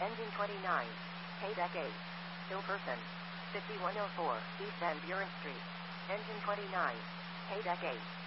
Engine 29. Paydeck 8. Still person. 5104 East Van Buren Street. Engine 29. Paydeck 8.